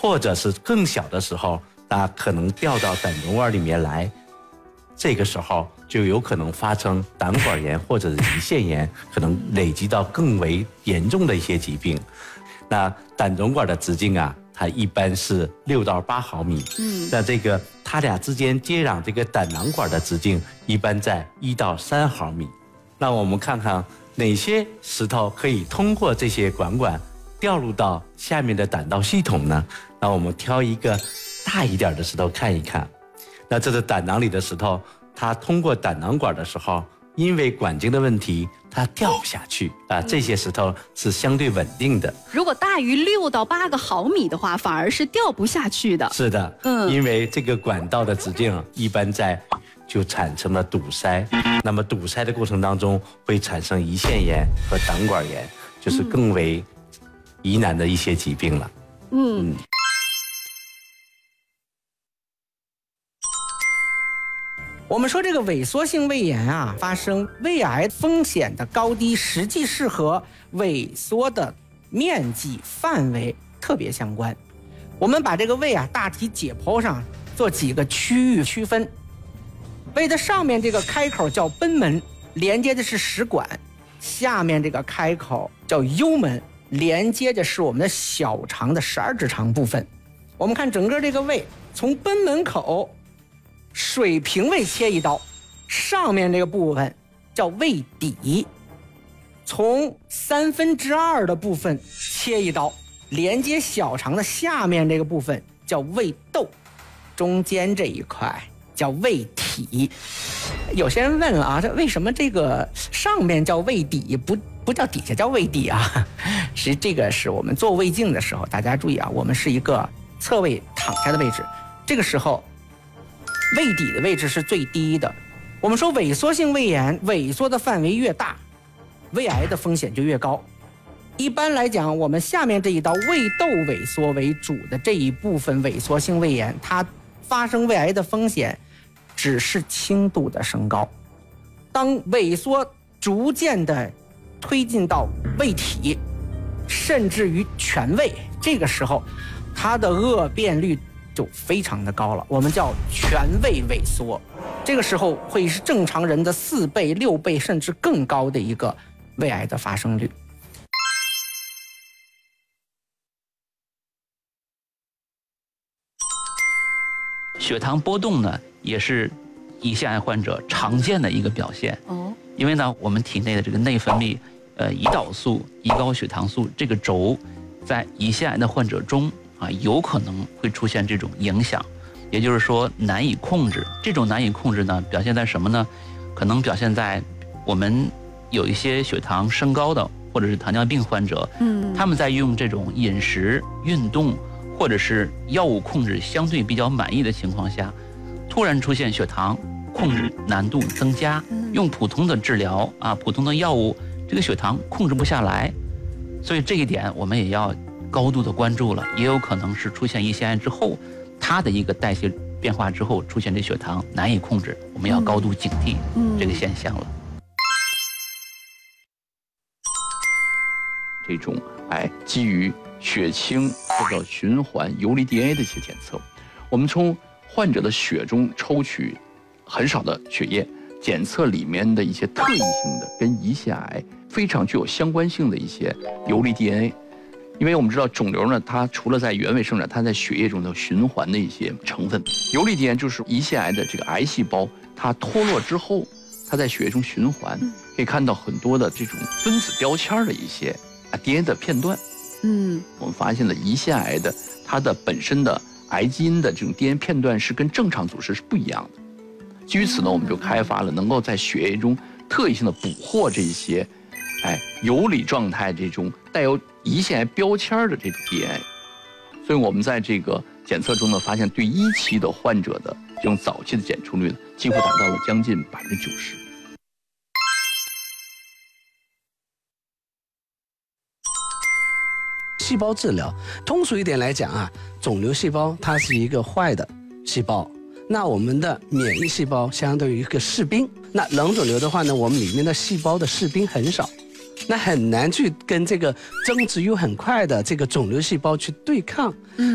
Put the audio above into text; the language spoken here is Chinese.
或者是更小的时候，它可能掉到胆总管里面来，这个时候就有可能发生胆管炎或者是胰腺炎，可能累积到更为严重的一些疾病。那胆总管的直径啊，它一般是6到8毫米。那这个它俩之间接壤这个胆囊管的直径一般在1到3毫米。那我们看看哪些石头可以通过这些管掉入到下面的胆道系统呢？那我们挑一个大一点的石头看一看。那这是胆囊里的石头，它通过胆囊管的时候，因为管径的问题，它掉不下去啊。这些石头是相对稳定的。 如果大于6到8个毫米的话，反而是掉不下去的。 是的，因为这个管道的直径一般就产生了堵塞。那么堵塞的过程当中会产生胰腺炎和胆管炎，就是更为疑难的一些疾病了。 我们说这个萎缩性胃炎啊，发生胃癌风险的高低，实际是和萎缩的面积范围特别相关。我们把这个胃啊大体解剖上做几个区域区分。胃的上面这个开口叫贲门，连接的是食管；下面这个开口叫幽门，连接的是我们的小肠的12指肠部分。我们看整个这个胃，从贲门口水平位切一刀，上面这个部分叫胃底，从2/3的部分切一刀，连接小肠的下面这个部分叫胃窦，中间这一块叫胃体。有些人问了啊，这为什么这个上面叫胃底，不叫底下叫胃底啊？实际这个是我们做胃镜的时候，大家注意啊，我们是一个侧位躺下的位置，这个时候胃底的位置是最低的。我们说萎缩性胃炎，萎缩的范围越大，胃癌的风险就越高。一般来讲，我们下面这一刀胃窦萎缩为主的这一部分萎缩性胃炎，它发生胃癌的风险只是轻度的升高。当萎缩逐渐的推进到胃体，甚至于全胃，这个时候它的恶变率就非常的高了，我们叫全胃萎缩。这个时候会是正常人的4倍、6倍甚至更高的一个胃癌的发生率。 血糖波动呢，也是胰腺癌患者常见的一个表现。因为呢，我们体内的这个内分泌，胰岛素、胰高血糖素这个轴，在胰腺癌的患者中啊，有可能会出现这种影响，也就是说难以控制。这种难以控制呢，表现在什么呢？可能表现在我们有一些血糖升高的，或者是糖尿病患者，他们在用这种饮食、运动或者是药物控制相对比较满意的情况下，突然出现血糖控制难度增加，用普通的治疗啊，普通的药物，这个血糖控制不下来，所以这一点我们也要高度的关注了。也有可能是出现胰腺癌之后，它的一个代谢变化之后出现这血糖难以控制，我们要高度警惕这个现象了。 这种基于血清或者循环游离 DNA 的一些检测，我们从患者的血中抽取很少的血液，检测里面的一些特异性的跟胰腺癌非常具有相关性的一些游离 DNA。因为我们知道肿瘤呢，它除了在原位生长，它在血液中的循环的一些成分。游离 DNA 就是胰腺癌的这个癌细胞，它脱落之后，它在血液中循环，可以看到很多的这种分子标签的一些DNA 的片段。我们发现了胰腺癌的它的本身的癌基因的这种 DNA 片段是跟正常组织是不一样的。基于此呢，我们就开发了能够在血液中特异性的捕获这些游离状态这种带有胰腺癌标签的这种 DNA。所以我们在这个检测中呢，发现对1期的患者的这种早期的检出率呢，几乎达到了将近90%。 细胞治疗，通俗一点来讲啊，肿瘤细胞它是一个坏的细胞，那我们的免疫细胞相当于一个士兵。那冷肿瘤的话呢，我们里面的细胞的士兵很少，那很难去跟这个增殖又很快的这个肿瘤细胞去对抗。